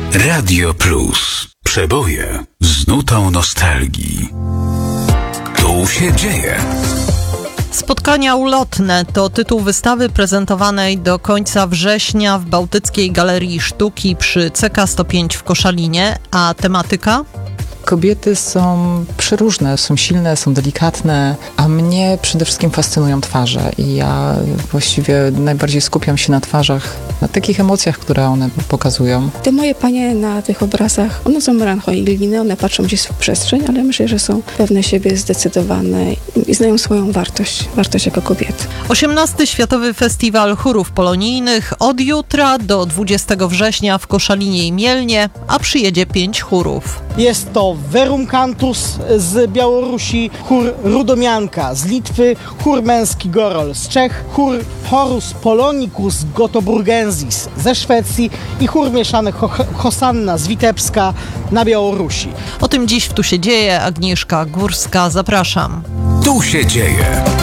Radio Plus. Przeboje z nutą nostalgii. Tu się dzieje. Spotkania ulotne to tytuł wystawy prezentowanej do końca września w Bałtyckiej Galerii Sztuki przy CK 105 w Koszalinie, a tematyka? Kobiety są przeróżne, są silne, są delikatne, a mnie przede wszystkim fascynują twarze i ja właściwie najbardziej skupiam się na twarzach, na takich emocjach, które one pokazują. Te moje panie na tych obrazach, one są melancholijne, one patrzą gdzieś w przestrzeń, ale myślę, że są pewne siebie, zdecydowane i znają swoją wartość jako kobiety. 18. Światowy Festiwal Chórów Polonijnych od jutra do 20 września w Koszalinie i Mielnie, a przyjedzie 5 chórów. Jest to Verum Cantus z Białorusi, chór Rudomianka z Litwy, chór męski Gorol z Czech, chór Horus Polonicus Gotoburgensis ze Szwecji i chór mieszany Hosanna z Witebska na Białorusi. O tym dziś w Tu się dzieje. Agnieszka Górska, zapraszam. Tu się dzieje.